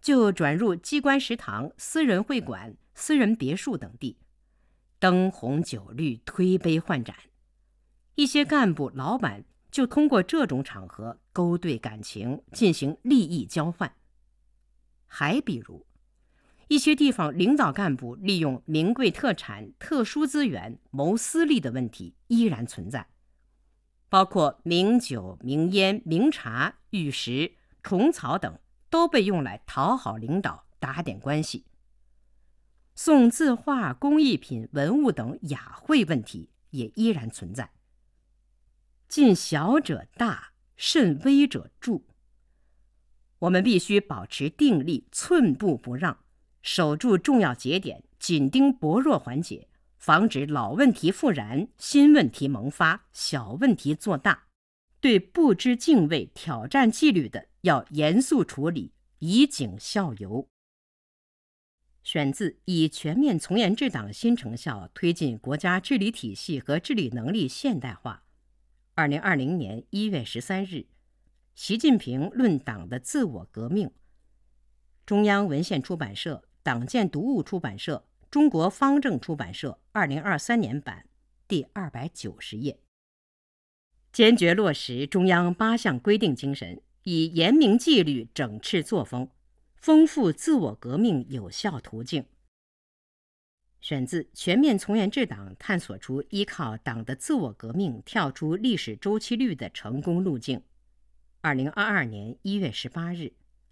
就转入机关食堂、私人会馆、私人别墅等地，灯红酒绿，推杯换盏。一些干部、老板就通过这种场合勾兑感情，进行利益交换。还比如，一些地方领导干部利用名贵特产、特殊资源谋私利的问题依然存在，包括名酒、名烟、名茶、玉石、虫草等都被用来讨好领导、打点关系。送字画、工艺品、文物等雅惠问题也依然存在。近小者大，甚微者著。我们必须保持定力，寸步不让，守住重要节点，紧盯薄弱环节，防止老问题复燃，新问题萌发，小问题做大。对不知敬畏、挑战纪律的，要严肃处理，以儆效尤。选自《以全面从严治党新成效推进国家治理体系和治理能力现代化》，2020年1月13日，习近平论党的自我革命。中央文献出版社、党建读物出版社、中国方正出版社2023年版，第290页。坚决落实中央8项规定精神，以严明纪律整治作风，丰富自我革命有效途径。选自《全面从严治党》，探索出依靠党的自我革命跳出历史周期率的成功路径。2022年1月18日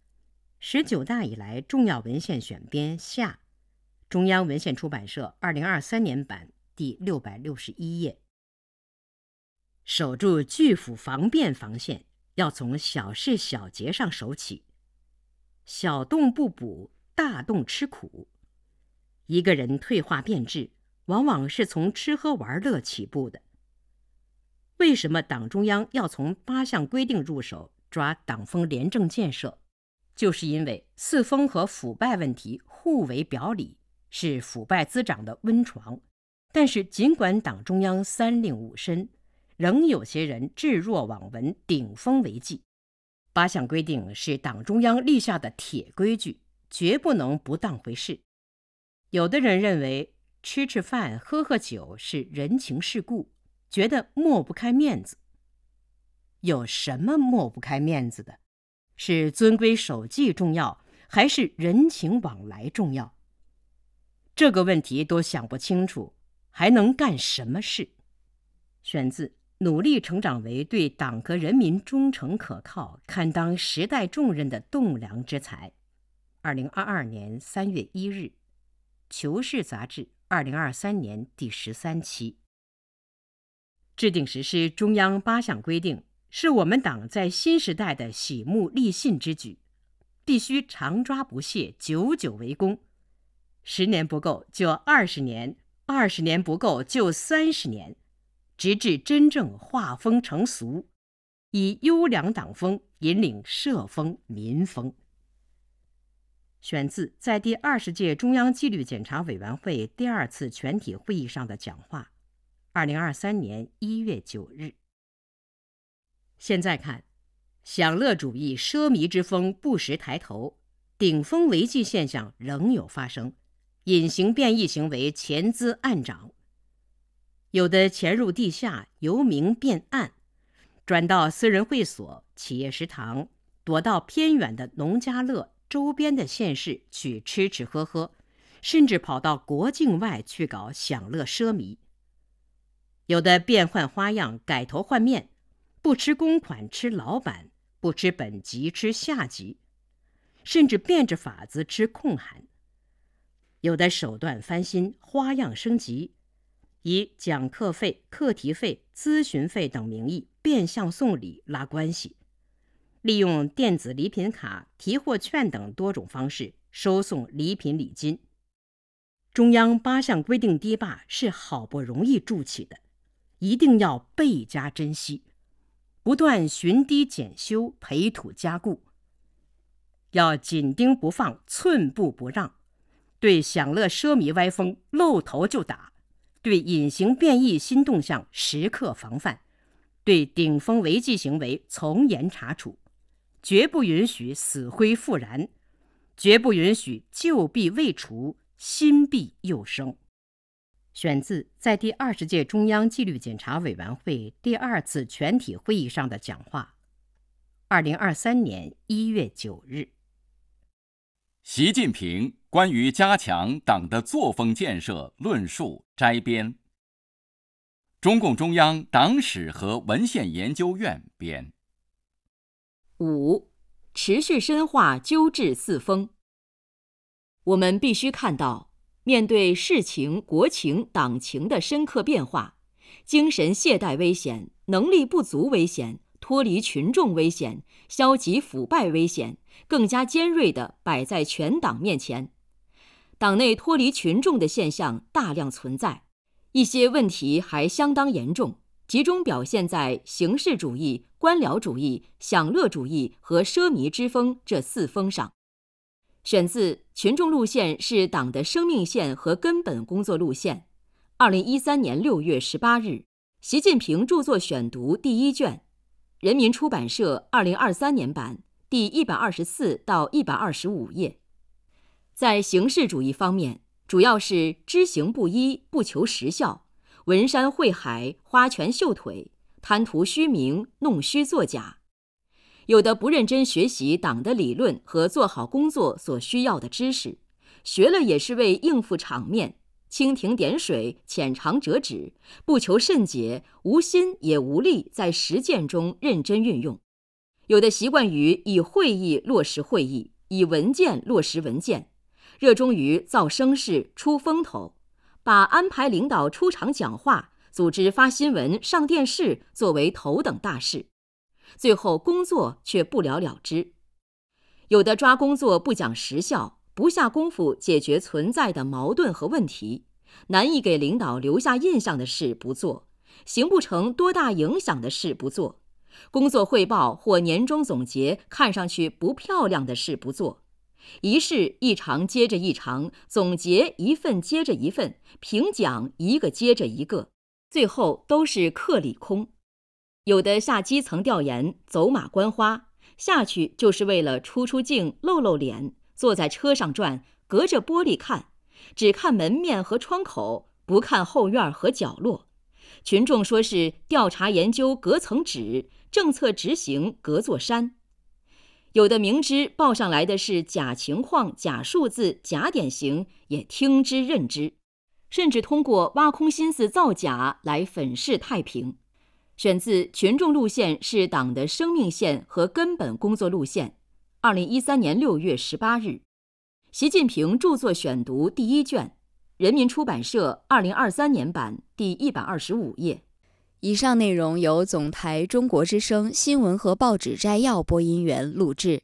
，19大以来重要文献选编下，中央文献出版社2023年版，第661页。守住拒腐防变防线，要从小事小节上守起。小动不补，大动吃苦。一个人退化变质，往往是从吃喝玩乐起步的。为什么党中央要从8项规定入手，抓党风廉政建设？就是因为四风和腐败问题互为表里，是腐败滋长的温床。但是尽管党中央3令5申，仍有些人置若罔闻，顶风为纪。8项规定是党中央立下的铁规矩，绝不能不当回事。有的人认为吃饭、喝酒是人情世故，觉得抹不开面子。有什么抹不开面子的？是遵规守纪重要，还是人情往来重要？这个问题都想不清楚，还能干什么事？选自《努力成长为对党和人民忠诚可靠、堪当时代重任的栋梁之才》，2022年3月1日，《求是》杂志2023年第13期。制定实施中央8项规定，是我们党在新时代的喜目立信之举，必须常抓不懈，久久为功。10年不够就20年，20年不够就30年，直至真正化风成俗，以优良党风引领社风民风。选自在第20届中央纪律检查委员会第2次全体会议上的讲话，2023年1月9日。现在看，享乐主义奢靡之风不时抬头，顶风违纪现象仍有发生，隐形变异行为潜滋暗长。有的潜入地下，由明变暗，转到私人会所、企业食堂，躲到偏远的农家乐周边的县市去吃喝喝，甚至跑到国境外去搞享乐奢靡。有的变换花样，改头换面，不吃公款吃老板，不吃本级吃下级，甚至变着法子吃空寒。有的手段翻新，花样升级，以讲课费、课题费、咨询费等名义变相送礼拉关系，利用电子礼品卡、提货券等多种方式收送礼品礼金。中央8项规定堤坝是好不容易筑起的，一定要倍加珍惜，不断寻堤检修，培土加固，要紧盯不放，寸步不让，对享乐奢靡歪风露头就打，对隐形变异新动向时刻防范，对顶风违纪行为从严查处，绝不允许死灰复燃， 绝不允许旧弊未除，新弊又生。选自在第20届中央纪律检查委员会第2次全体会议上的讲话，2023年1月9日。 习近平关于加强党的作风建设论述摘编，中共中央党史和文献研究院编。 5. 持续深化纠治四风。我们必须看到，面对世情、国情、党情的深刻变化，精神懈怠危险、能力不足危险、脱离群众危险、消极腐败危险，更加尖锐地摆在全党面前。党内脱离群众的现象大量存在，一些问题还相当严重，集中表现在形式主义、官僚主义、享乐主义和奢靡之风这4风上。选自群众路线是党的生命线和根本工作路线，2013年6月18日，习近平著作选读第1卷，人民出版社2023年版第124到125页。在形式主义方面，主要是知行不一、不求实效，文山会海、花拳绣腿，贪图虚名、弄虚作假。有的不认真学习党的理论和做好工作所需要的知识，学了也是为应付场面，蜻蜓点水、浅尝辄止，不求甚解，无心也无力在实践中认真运用。有的习惯于以会议落实会议，以文件落实文件，热衷于造声势、出风头，把安排领导出场讲话、组织发新闻、上电视作为头等大事，最后工作却不了了之。有的抓工作不讲实效，不下功夫解决存在的矛盾和问题，难以给领导留下印象的事不做，形不成多大影响的事不做，工作汇报或年终总结看上去不漂亮的事不做，一事一场接着一场，总结一份接着一份，评奖一个接着一个，最后都是课里空。有的下基层调研，走马观花，下去就是为了出镜、露露脸，坐在车上转，隔着玻璃看，只看门面和窗口，不看后院和角落。群众说是调查研究隔层纸，政策执行隔座山。有的明知报上来的是假情况、假数字、假典型，也听之任之，甚至通过挖空心思造假来粉饰太平。选自群众路线是党的生命线和根本工作路线，2013年6月18日，习近平著作选读第1卷，人民出版社2023年版第125页。 以上内容由总台中国之声新闻和报纸摘要播音员录制。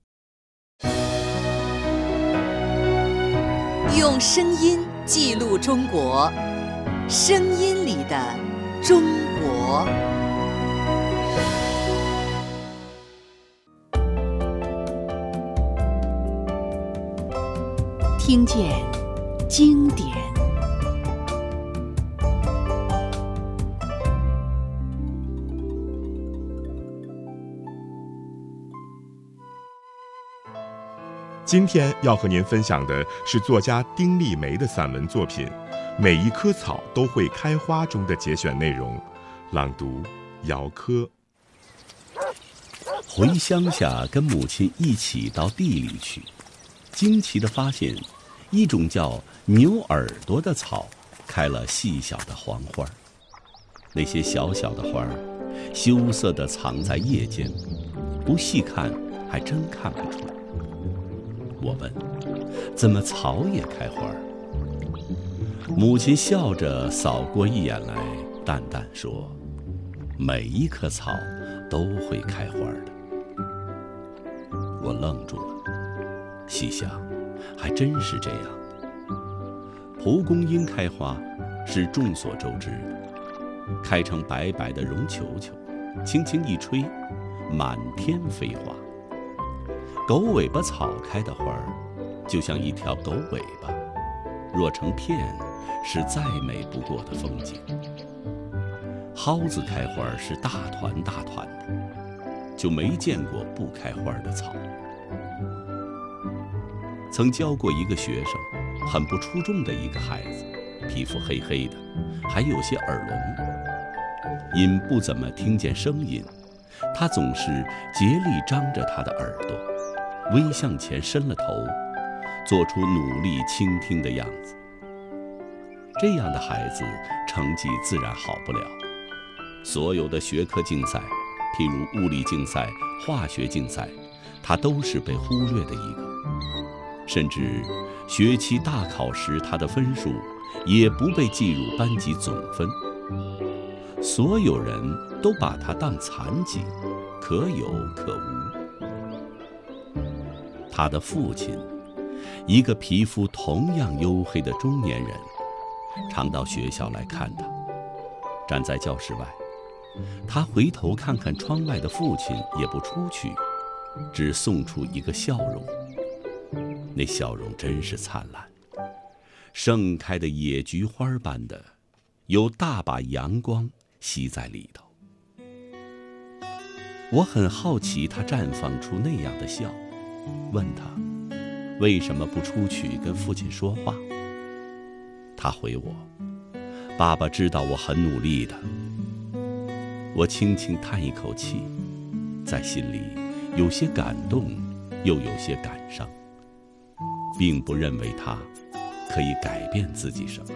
用声音记录中国，声音里的中国。听见经典。 今天要和您分享的是作家丁立梅的散文作品《每一棵草都会开花》中的节选内容，朗读姚科。 回乡下跟母亲一起到地里去，惊奇地发现一种叫牛耳朵的草开了细小的黄花，那些小小的花羞涩地藏在叶间，不细看还真看不出。我问，怎么草也开花？母亲笑着扫过一眼来，淡淡说，每一棵草都会开花的。我愣住了，细想还真是这样。蒲公英开花是众所周知的，开成白白的绒球球，轻轻一吹，满天飞花。狗尾巴草开的花就像一条狗尾巴，若成片，是再美不过的风景。蒿子开花是大团大团的，就没见过不开花的草。 曾教过一个学生，很不出众的一个孩子，皮肤黑黑的，还有些耳聋。因不怎么听见声音，他总是竭力张着他的耳朵，微向前伸了头，做出努力倾听的样子。这样的孩子成绩自然好不了。所有的学科竞赛，譬如物理竞赛、化学竞赛，他都是被忽略的一个。甚至学期大考时，他的分数也不被记入班级总分。所有人都把他当残疾，可有可无。他的父亲，一个皮肤同样黝黑的中年人，常到学校来看他。站在教室外，他回头看看窗外的父亲，也不出去，只送出一个笑容。那笑容真是灿烂，盛开的野菊花般的，有大把阳光吸在里头。我很好奇他绽放出那样的笑，问他为什么不出去跟父亲说话。他回我，爸爸知道我很努力的。我轻轻叹一口气，在心里有些感动，又有些感伤，并不认为他可以改变自己什么。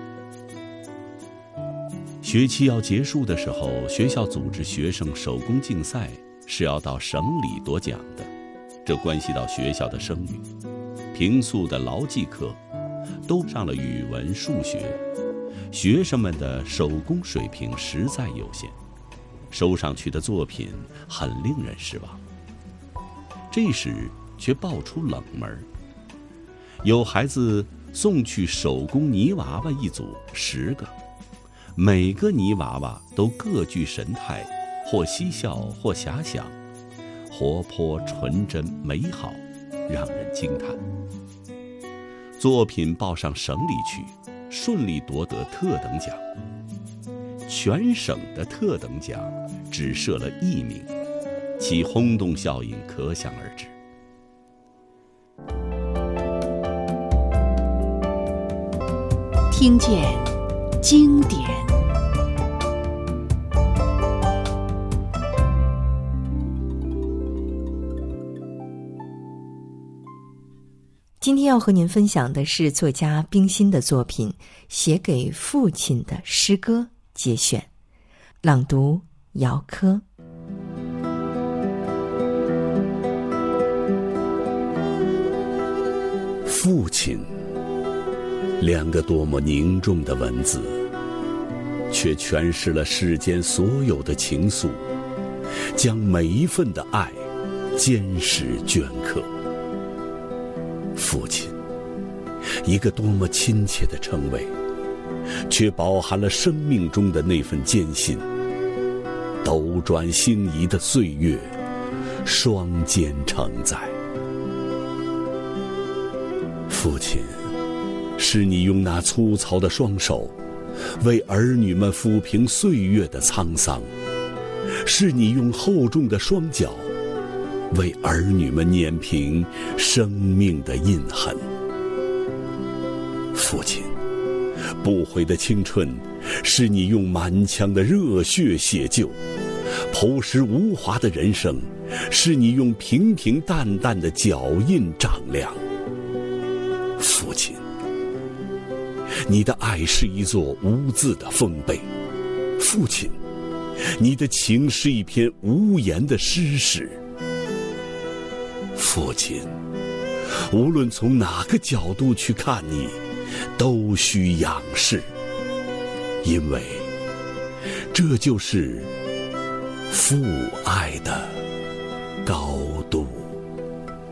学期要结束的时候，学校组织学生手工竞赛，是要到省里夺奖的，这关系到学校的声誉。平素的劳技课都上了语文、数学，学生们的手工水平实在有限，收上去的作品很令人失望。这时却爆出冷门，有孩子送去手工泥娃娃一组10个，每个泥娃娃都各具神态，或嬉笑或遐想，活泼纯真美好，让人惊叹。作品报上省里去，顺利夺得特等奖。全省的特等奖只设了1名，其轰动效应可想而知。 听见经典。今天要和您分享的是作家冰心的作品《写给父亲的诗歌》节选，朗读姚科。 父亲，2个多么凝重的文字，却诠释了世间所有的情愫，将每一份的爱坚实镌刻。父亲，一个多么亲切的称谓，却饱含了生命中的那份艰辛。斗转星移的岁月，双肩承载。父亲，是你用那粗糙的双手，为儿女们抚平岁月的沧桑；是你用厚重的双脚，为儿女们碾平生命的印痕。父亲，不悔的青春，是你用满腔的热血写就；朴实无华的人生，是你用平平淡淡的脚印丈量。父亲，你的爱是一座无字的丰碑；父亲，你的情是一篇无言的诗史。父亲，无论从哪个角度去看你，都需仰视，因为这就是父爱的高度。